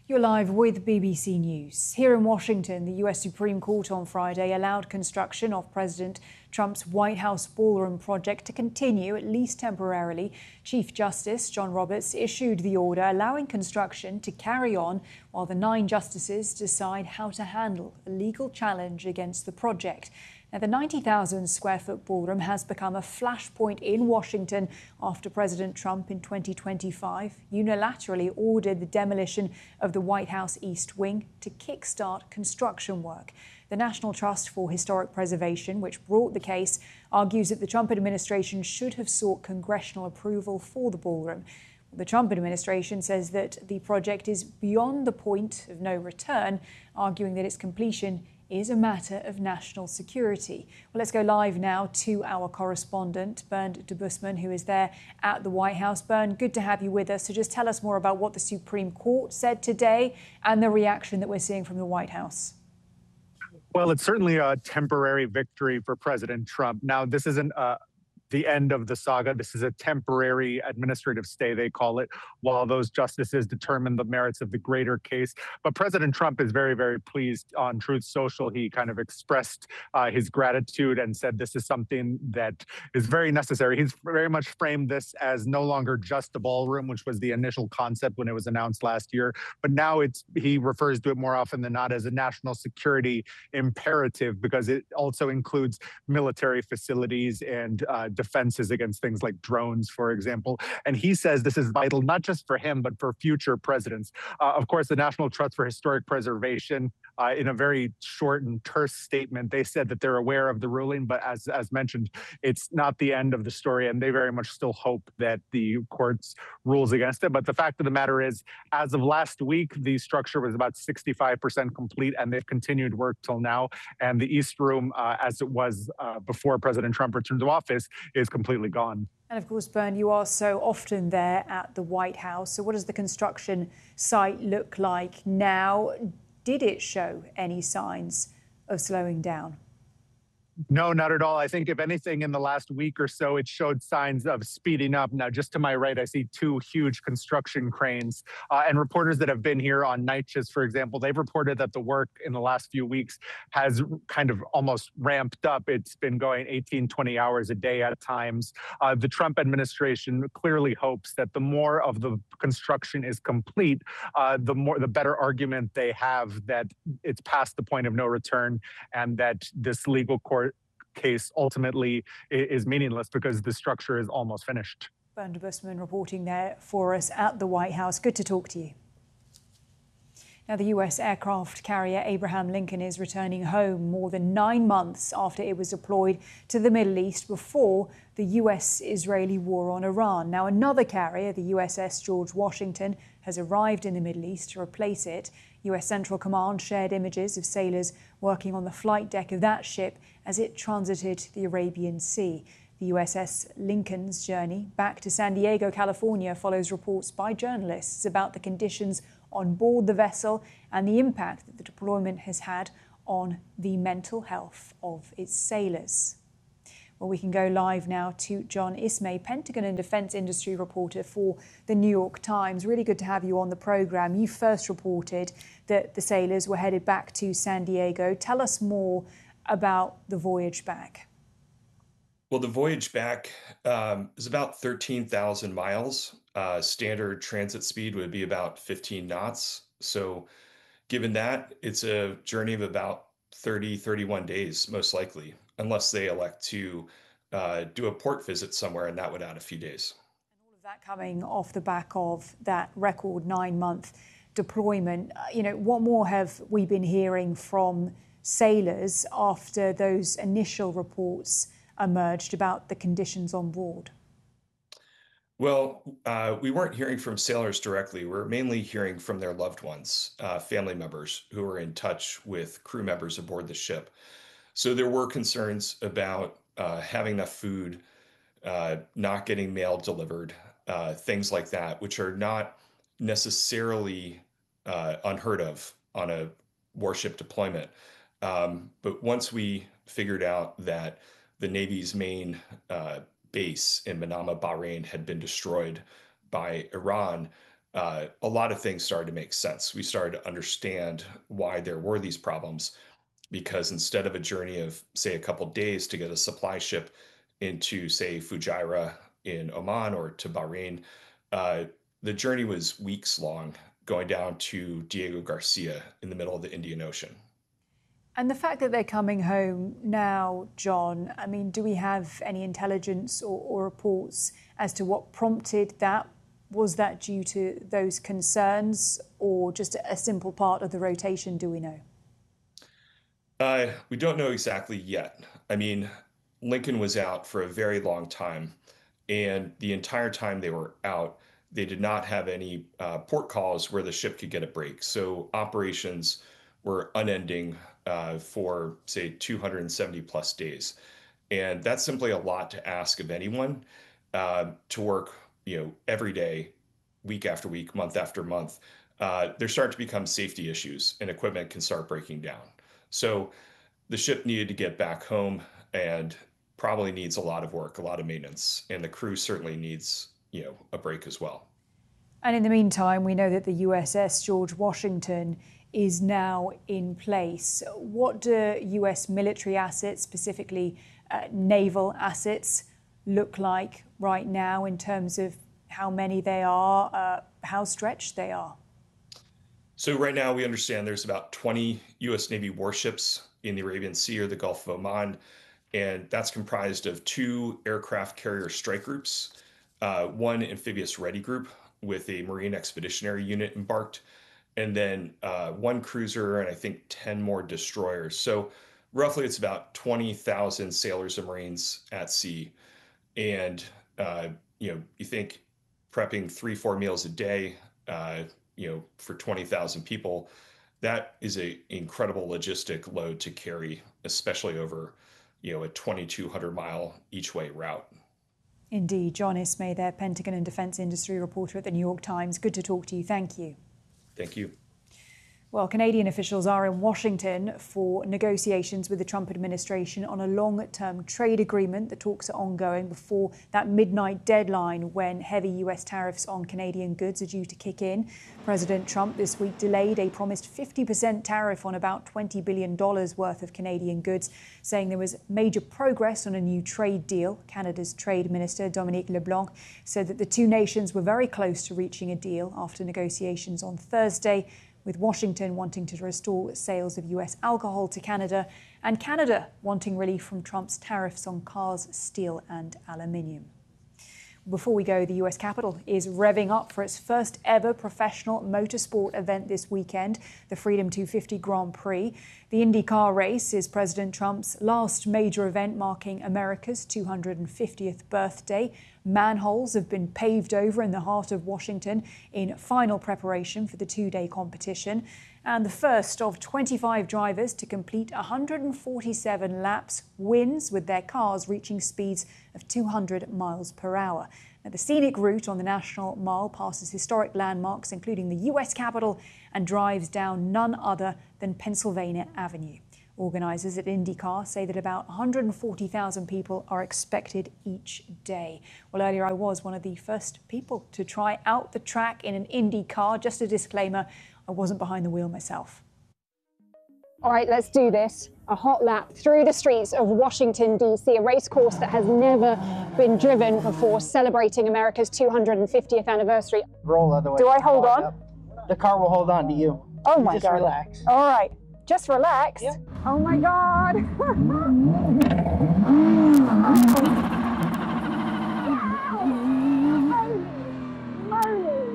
You're live with BBC News. Here in Washington, the US Supreme Court on Friday allowed construction of President Trump's White House ballroom project to continue, at least temporarily. Chief Justice John Roberts issued the order allowing construction to carry on while the 9 justices decide how to handle a legal challenge against the project. Now, the 90,000 square foot ballroom has become a flashpoint in Washington after President Trump in 2025 unilaterally ordered the demolition of the White House East Wing to kickstart construction work. The National Trust for Historic Preservation, which brought the case, argues that the Trump administration should have sought congressional approval for the ballroom. The Trump administration says that the project is beyond the point of no return, arguing that its completion is a matter of national security. Well, let's go live now to our correspondent, Bernd Debusmann, who is there at the White House. Bernd, good to have you with us. So just tell us more about what the Supreme Court said today and the reaction that we're seeing from the White House. Well, it's certainly a temporary victory for President Trump. Now, this isn't the end of the saga. This is a temporary administrative stay, they call it, while those justices determine the merits of the greater case. But President Trump is very, very pleased. On Truth Social, he kind of expressed his gratitude and said this is something that is very necessary. He's very much framed this as no longer just a ballroom, which was the initial concept when it was announced last year. But now he refers to it more often than not as a national security imperative, because it also includes military facilities and defenses against things like drones, for example. And he says this is vital, not just for him, but for future presidents. Of course, the National Trust for Historic Preservation, in a very short and terse statement, they said that they're aware of the ruling, but as mentioned, it's not the end of the story, and they very much still hope that the courts rules against it. But the fact of the matter is, as of last week, the structure was about 65% complete, and they've continued work till now. And the East Room, as it was before President Trump returned to office, is completely gone. And of course, Bernd, you are so often there at the White House. So what does the construction site look like now? Did it show any signs of slowing down? No, not at all. I think if anything, in the last week or so, it showed signs of speeding up. Now, just to my right, I see 2 huge construction cranes. And reporters that have been here on night shifts, for example, they've reported that the work in the last few weeks has kind of almost ramped up. It's been going 18, 20 hours a day at times. The Trump administration clearly hopes that the more of the construction is complete, the better argument they have that it's past the point of no return, and that this legal court case ultimately is meaningless because the structure is almost finished. Bernd Debusmann reporting there for us at the White House. Good to talk to you. Now, the US aircraft carrier Abraham Lincoln is returning home more than 9 months after it was deployed to the Middle East before the US-Israeli war on Iran. Now, another carrier, the USS George Washington, has arrived in the Middle East to replace it. US Central Command shared images of sailors working on the flight deck of that ship as it transited the Arabian Sea. The USS Lincoln's journey back to San Diego, California, follows reports by journalists about the conditions on board the vessel and the impact that the deployment has had on the mental health of its sailors. Well, we can go live now to John Ismay, Pentagon and defense industry reporter for the New York Times. Really good to have you on the program. You first reported that the sailors were headed back to San Diego. Tell us more about the voyage back. Well, the voyage back is about 13,000 miles. Standard transit speed would be about 15 knots. So given that, it's a journey of about 30, 31 days, most likely, unless they elect to do a port visit somewhere, and that would add a few days. And all of that coming off the back of that record 9-month deployment. What more have we been hearing from sailors after those initial reports emerged about the conditions on board? Well, we weren't hearing from sailors directly. We're mainly hearing from their loved ones, family members who were in touch with crew members aboard the ship. So there were concerns about having enough food, not getting mail delivered, things like that, which are not necessarily unheard of on a warship deployment. But once we figured out that the Navy's main base in Manama, Bahrain, had been destroyed by Iran, a lot of things started to make sense. We started to understand why there were these problems because instead of a journey of, say, a couple days to get a supply ship into, say, Fujairah in Oman or to Bahrain, uh, the journey was weeks long going down to Diego Garcia in the middle of the Indian Ocean. And the fact that they're coming home now, John, I mean, do we have any intelligence or reports as to what prompted that? Was that due to those concerns or just a simple part of the rotation, do we know? We don't know exactly yet. I mean, Lincoln was out for a very long time, and the entire time they were out, they did not have any port calls where the ship could get a break. So operations were unending for, say, 270 plus days. And that's simply a lot to ask of anyone to work, every day, week after week, month after month. There start to become safety issues and equipment can start breaking down. So the ship needed to get back home and probably needs a lot of work, a lot of maintenance, and the crew certainly needs, a break as well. And in the meantime, we know that the USS George Washington is now in place. What do US military assets, specifically naval assets, look like right now in terms of how many they are, how stretched they are? So right now we understand there's about 20 US Navy warships in the Arabian Sea or the Gulf of Oman, and that's comprised of 2 aircraft carrier strike groups, 1 amphibious ready group with a Marine Expeditionary Unit embarked, and then 1 cruiser and I think 10 more destroyers. So roughly it's about 20,000 sailors and Marines at sea. And, you think prepping 3-4 meals a day, for 20,000 people, that is an incredible logistic load to carry, especially over, a 2,200 mile each way route. Indeed. John Ismay there, Pentagon and Defense Industry reporter at the New York Times. Good to talk to you. Thank you. Thank you. Well, Canadian officials are in Washington for negotiations with the Trump administration on a long-term trade agreement. The talks are ongoing before that midnight deadline when heavy US tariffs on Canadian goods are due to kick in. President Trump this week delayed a promised 50% tariff on about $20 billion worth of Canadian goods, saying there was major progress on a new trade deal. Canada's Trade Minister, Dominique LeBlanc, said that the two nations were very close to reaching a deal after negotiations on Thursday, with Washington wanting to restore sales of US alcohol to Canada and Canada wanting relief from Trump's tariffs on cars, steel and aluminium. Before we go, the US Capitol is revving up for its first ever professional motorsport event this weekend, the Freedom 250 Grand Prix. The IndyCar race is President Trump's last major event marking America's 250th birthday. Manholes have been paved over in the heart of Washington in final preparation for the two-day competition. And the first of 25 drivers to complete 147 laps wins, with their cars reaching speeds of 200 miles per hour. Now, the scenic route on the National Mile passes historic landmarks, including the US Capitol, and drives down none other than Pennsylvania Avenue. Organisers at IndyCar say that about 140,000 people are expected each day. Well, earlier I was one of the first people to try out the track in an IndyCar. Just a disclaimer, I wasn't behind the wheel myself. All right, let's do this. A hot lap through the streets of Washington, D.C., a race course that has never been driven before, celebrating America's 250th anniversary. Roll otherwise. Do I hold on? Up. The car will hold on to you. Oh my God. Just relax. All right, just relax. Yeah. Oh my God.